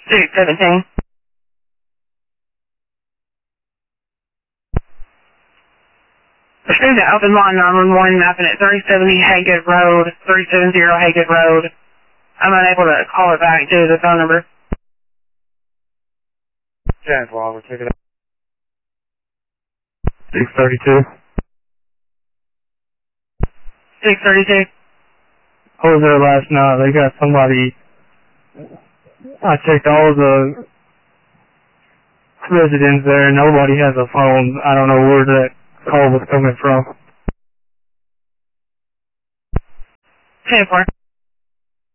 617. Pursuit to open line 911, mapping at 370 Haygood Road, 370 Haygood Road. I'm unable to call it back due to the phone number. Janswell, we'll check it out. 632. 632. I was there last night. They got somebody. I checked all the residents there. Nobody has a phone. I don't know where that call was coming from. 10-4.